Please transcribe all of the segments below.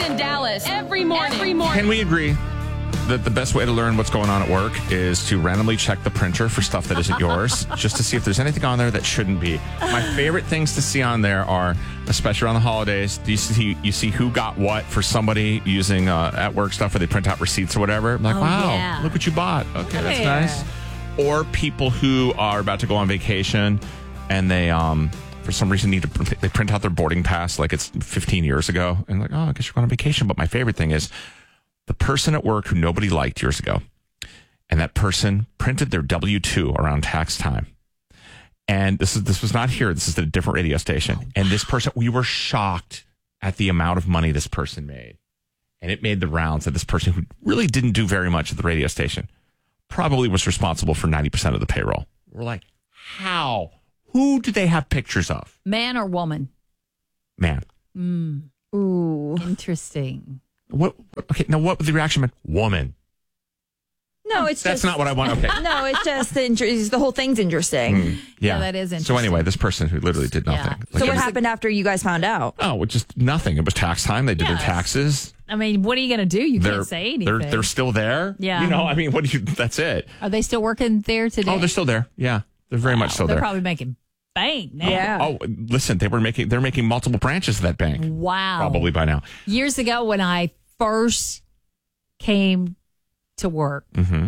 in Dallas every morning. Can we agree that the best way to learn what's going on at work is to randomly check the printer for stuff that isn't yours, just to see if there's anything on there that shouldn't be? My favorite things to see on there are, especially around the holidays, you see who got what for somebody using at work stuff where they print out receipts or whatever. I'm like, wow, look what you bought. Okay, that's nice. Or people who are about to go on vacation and they for some reason they print out their boarding pass like it's 15 years ago and like, oh, I guess you're going on vacation. But my favorite thing is the person at work who nobody liked years ago, and that person printed their W-2 around tax time. And this was not here. This is at a different radio station. And this person, we were shocked at the amount of money this person made. And it made the rounds that this person who really didn't do very much at the radio station probably was responsible for 90% of the payroll. We're like, how? Who do they have pictures of? Man or woman? Man. Ooh. Interesting. What? Okay, now what was the reaction? Woman. No, that's not what I want. Okay. No, it's just the whole thing's interesting. Yeah, that is interesting. So anyway, this person who literally did nothing. Yeah. Like, so what happened after you guys found out? Oh, just nothing. It was tax time. They did their taxes. I mean, what are you going to do? You can't say anything. They're still there. Yeah. You know, I mean, that's it. Are they still working there today? Oh, they're still there. Yeah. They're very much still they're there. They're probably making bank now. Yeah. Oh, listen, they're making multiple branches of that bank. Wow. Probably by now. Years ago when I first came to work,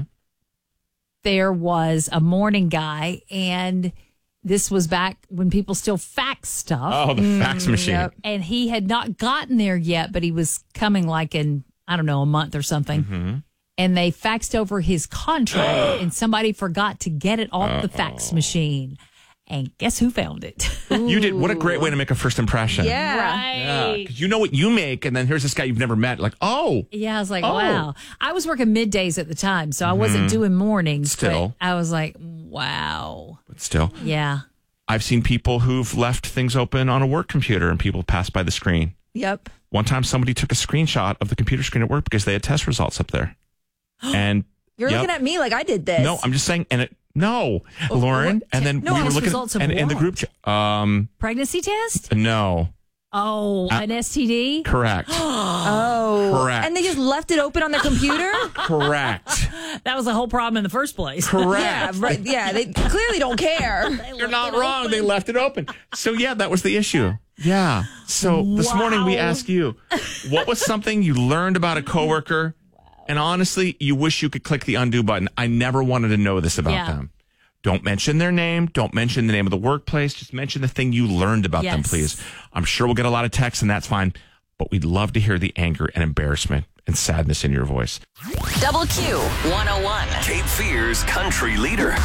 there was a morning guy, and this was back when people still fax stuff. Oh, the fax machine. Yep. And he had not gotten there yet, but he was coming like in, I don't know, a month or something. And they faxed over his contract, and somebody forgot to get it off the fax machine. And guess who found it? You did. What a great way to make a first impression. Yeah. Right. Because you know what you make, and then here's this guy you've never met. Like, oh. Yeah, I was like, wow. I was working middays at the time, so I wasn't doing mornings. Still. But I was like, wow. But still. Yeah. I've seen people who've left things open on a work computer, and people pass by the screen. Yep. One time somebody took a screenshot of the computer screen at work because they had test results up there. And You're looking at me like I did this. No, I'm just saying, Lauren, and then we were looking results of and in the what? group Pregnancy test? no. Oh, an STD? Correct. Oh. Correct. And they just left it open on their computer? Correct. That was the whole problem in the first place. Correct. Yeah, right. Yeah, they clearly don't care. You're not wrong. They left it open. So yeah, that was the issue. Yeah. So this morning we asked you, what was something you learned about a coworker? And honestly, you wish you could click the undo button. I never wanted to know this about them. Don't mention their name. Don't mention the name of the workplace. Just mention the thing you learned about them, please. I'm sure we'll get a lot of texts, and that's fine. But we'd love to hear the anger and embarrassment and sadness in your voice. Double Q 101. Cape Fear's country leader.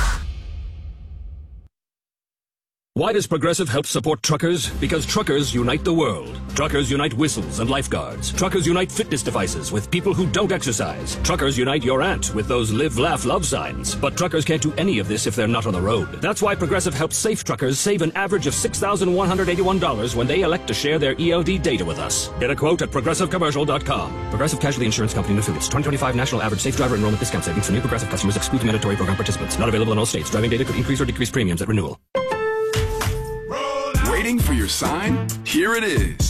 Why does Progressive help support truckers? Because truckers unite the world. Truckers unite whistles and lifeguards. Truckers unite fitness devices with people who don't exercise. Truckers unite your aunt with those live, laugh, love signs. But truckers can't do any of this if they're not on the road. That's why Progressive helps safe truckers save an average of $6,181 when they elect to share their ELD data with us. Get a quote at ProgressiveCommercial.com. Progressive Casualty Insurance Company and Affiliates. 2025 National Average Safe Driver Enrollment Discount Savings for new Progressive customers excludes mandatory program participants. Not available in all states. Driving data could increase or decrease premiums at renewal. Waiting for your sign? Here it is.